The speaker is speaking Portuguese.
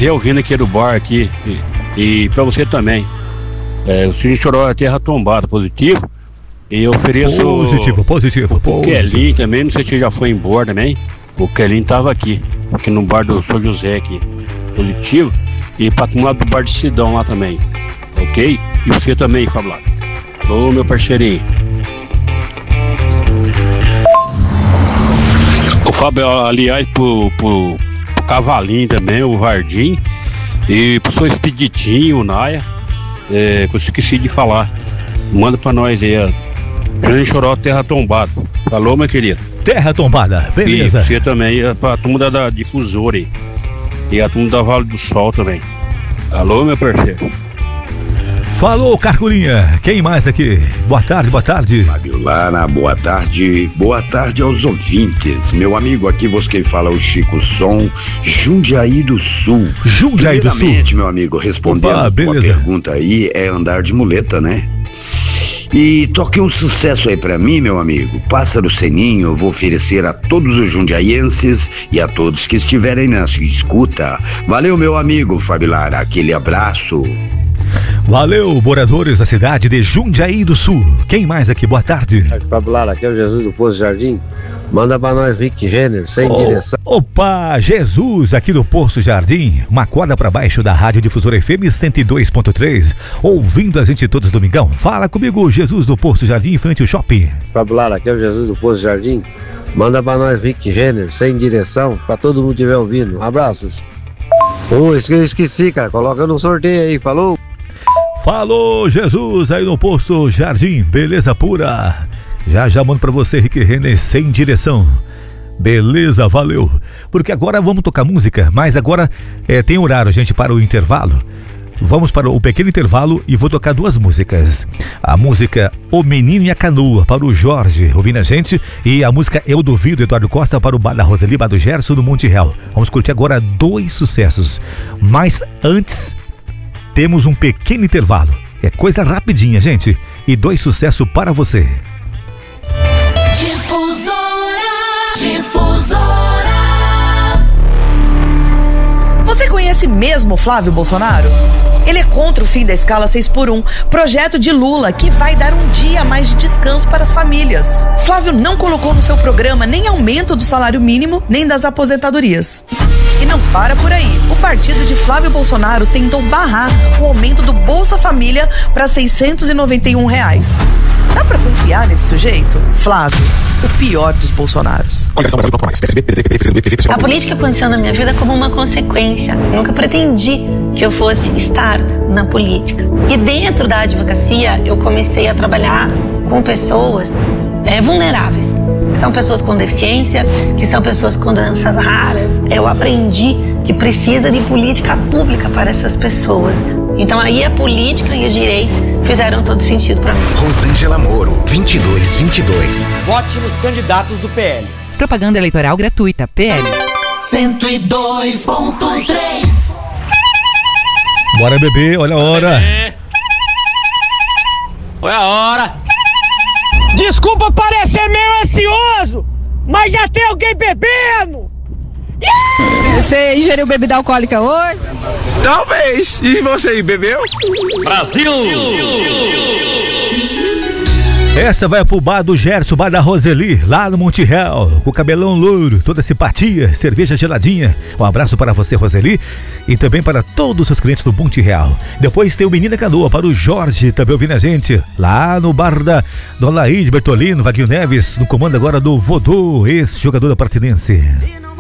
estiver ouvindo aqui do bar aqui, e pra você também, o Cidinho Choró é terra tombada, positivo. E eu ofereço positivo. O Kelly também, não sei se já foi embora também. O Kelly tava aqui no bar do São José aqui, positivo. E pra tomar do bar de Sidão lá também, ok? E você também, Fábio. Alô, meu parceirinho. O Fábio, aliás, pro Cavalinho também, o Vardim. E pro seu Expeditinho, o Naia. Que eu esqueci de falar. Manda pra nós aí, Grande Choró, terra tombada. Falou, meu querido. Terra tombada, beleza. E você também, pra turma da Difusora aí. E a turma da Vale do Sol também. Alô, meu parceiro. Falou, Carculinha. Quem mais aqui? Boa tarde. Fábio Lara, boa tarde. Boa tarde aos ouvintes. Meu amigo, aqui você quem fala é o Chico Som, Jundiaí do Sul. Primeiramente, meu amigo, respondendo a pergunta aí, é andar de muleta, né? E toque um sucesso aí pra mim, meu amigo. Pássaro Seninho, eu vou oferecer a todos os jundiaienses e a todos que estiverem na escuta. Valeu, meu amigo Fábio Lara, aquele abraço. Valeu, moradores da cidade de Jundiaí do Sul. Quem mais aqui? Boa tarde. Fábio Lara, aqui é o Jesus do Poço Jardim. Manda pra nós Rick Renner, sem direção. Opa, Jesus aqui do Poço Jardim, uma corda pra baixo da Rádio Difusora FM 102.3, ouvindo a gente todos domingão. Fala comigo, Jesus do Poço Jardim, em frente ao shopping. Fábio Lara, aqui é o Jesus do Poço Jardim. Manda pra nós Rick Renner, sem direção, pra todo mundo que estiver ouvindo. Abraços. Isso que eu esqueci, cara, coloca no sorteio aí, falou? Falou, Jesus aí no Poço Jardim, beleza pura. Já mando pra você, Rick Renner, sem direção. Beleza, valeu. Porque agora vamos tocar música, mas agora tem horário, gente, para o intervalo. Vamos para o pequeno intervalo e vou tocar duas músicas. A música O Menino e a Canoa, para o Jorge, ouvindo a gente. E a música Eu Duvido, Eduardo Costa, para o Bar da Roseli, Bar do Gerson, do Monte Real. Vamos curtir agora dois sucessos. Mas antes, temos um pequeno intervalo. É coisa rapidinha, gente. E dois sucessos para você. Você conhece mesmo Flávio Bolsonaro? Ele é contra o fim da escala 6x1, projeto de Lula que vai dar um dia a mais de descanso para as famílias. Flávio não colocou no seu programa nem aumento do salário mínimo, nem das aposentadorias. E não para por aí. O partido de Flávio Bolsonaro tentou barrar o aumento do Bolsa Família para R$691. Dá pra confiar nesse sujeito? Flávio, o pior dos Bolsonaros. A política aconteceu na minha vida como uma consequência. Eu nunca pretendi que eu fosse estar na política. E dentro da advocacia, eu comecei a trabalhar com pessoas vulneráveis, que são pessoas com deficiência, que são pessoas com doenças raras. Eu aprendi que precisa de política pública para essas pessoas. Então aí a política e o direito fizeram todo sentido para mim. Rosângela Moro, 2222. Vote nos candidatos do PL. Propaganda eleitoral gratuita, PL 102.3. Bora, bebê, olha a hora. Olha a hora. Desculpa parecer meio ansioso, mas já tem alguém bebendo. Você ingeriu bebida alcoólica hoje? Talvez. E você aí, bebeu? Brasil! Essa vai pro bar do Gerson, bar da Roseli, lá no Monte Real, com o cabelão louro, toda simpatia, cerveja geladinha. Um abraço para você, Roseli, e também para todos os clientes do Monte Real. Depois tem o Menina Canoa, para o Jorge, também ouvindo a gente, lá no bar da Dona Laís Bertolino, Vaguinho Neves, no comando agora do Vodô, ex-jogador da Partinense.